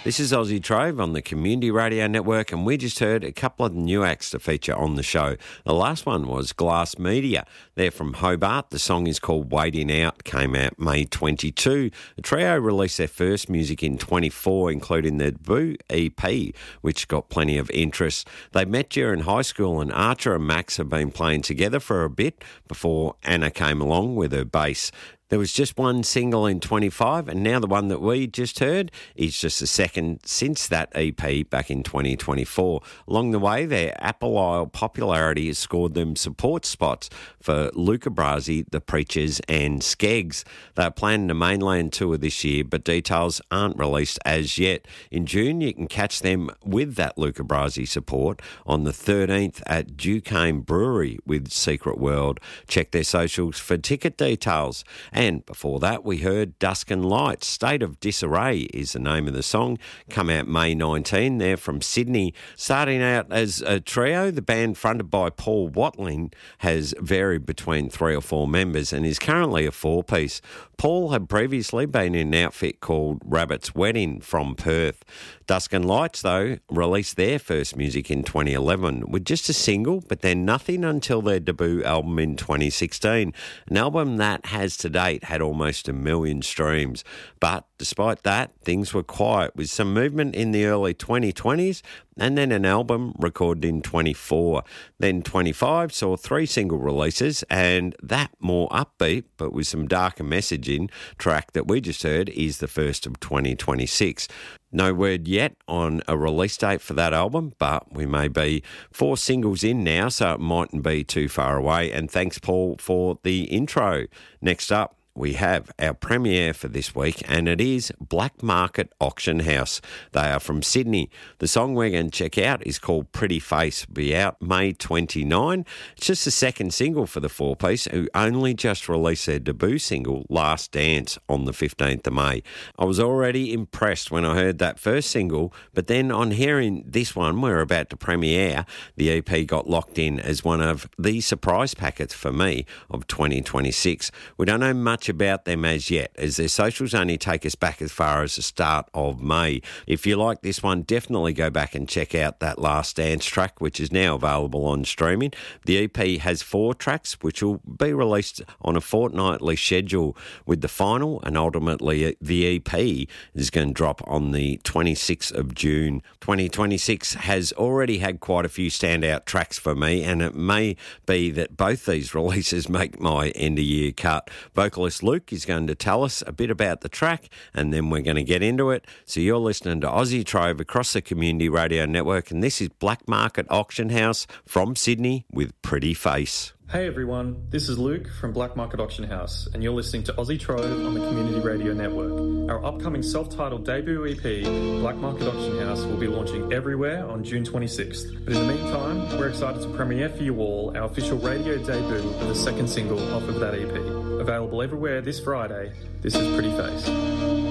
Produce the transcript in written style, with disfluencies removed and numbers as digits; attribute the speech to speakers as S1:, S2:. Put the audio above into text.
S1: This is Aussie Trove on the Community Radio Network, and we just heard a couple of new acts to feature on the show. The last one was Glass Media. They're from Hobart. The song is called Waiting Out, came out May 22. The trio released their first music in 24, including their debut EP, which got plenty of interest. They met during high school, and Archer and Max have been playing together for a bit before Anna came along with her bass. There was just one single in 25, and now the one that we just heard is just the second since that EP back in 2024. Along the way, their Apple Isle popularity has scored them support spots for Luca Brasi, The Preachers and Skeggs. They're planning a mainland tour this year, but details aren't released as yet. In June, you can catch them with that Luca Brasi support on the 13th at Duquesne Brewery with Secret World. Check their socials for ticket details. And before that, we heard Dusk and Light. State of Disarray is the name of the song. Come out May 19. They're from Sydney. Starting out as a trio, the band fronted by Paul Watling has varied between 3 or 4 members and is currently a 4-piece. Paul had previously been in an outfit called Rabbit's Wedding from Perth. Dusk and Lights, though, released their first music in 2011 with just a single, but then nothing until their debut album in 2016, an album that has to date had almost 1 million streams. But despite that, things were quiet, with some movement in the early 2020s and then an album recorded in 24. Then 25 saw 3 single releases, and that more upbeat but with some darker messaging track that we just heard is the first of 2026. No word yet on a release date for that album, but we may be 4 singles in now, so it mightn't be too far away. And thanks, Paul, for the intro. Next up, we have our premiere for this week, and it is Black Market Auction House. They are from Sydney. The song we're going to check out is called Pretty Face, be out May 29. It's just the second single for the 4-piece, who only just released their debut single, Last Dance, on the 15th of May. I was already impressed when I heard that first single, but then on hearing this one we're about to premiere, the EP got locked in as one of the surprise packets for me of 2026. We don't know much about them as yet, as their socials only take us back as far as the start of May. If you like this one, definitely go back and check out that Last Dance track, which is now available on streaming. The EP has 4 tracks, which will be released on a fortnightly schedule, with the final and ultimately the EP is going to drop on the 26th of June. 2026 has already had quite a few standout tracks for me, and it may be that both these releases make my end-of-year cut. Vocalist Luke is going to tell us a bit about the track, and then we're going to get into it. So you're listening to Aussie Trove across the Community Radio Network, and this is Black Market Auction House from Sydney with Pretty Face.
S2: Hey everyone, this is Luke from Black Market Auction House, and you're listening to Aussie Trove on the Community Radio Network. Our upcoming self-titled debut EP, Black Market Auction House, will be launching everywhere on June 26th. But in the meantime, we're excited to premiere for you all our official radio debut of the second single off of that EP. Available everywhere this Friday, this is Pretty Face.